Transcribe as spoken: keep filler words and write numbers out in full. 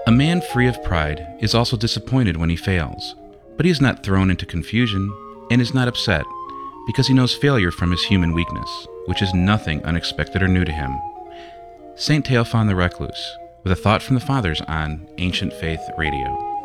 A man free of pride is also disappointed when he fails, but he is not thrown into confusion and is not upset because he knows failure from his human weakness, which is nothing unexpected or new to him. Saint Théophane the Recluse, with a thought from the Fathers on Ancient Faith Radio.